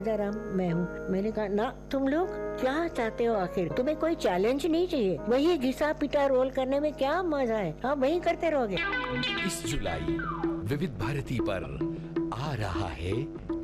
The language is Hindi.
राम मैं हूँ। मैंने कहा ना, तुम लोग क्या चाहते हो आखिर? तुम्हें कोई चैलेंज नहीं चाहिए? वही घिसा पिटा रोल करने में क्या मजा है? हाँ, वही करते रहोगे। इस जुलाई विविध भारती पर आ रहा है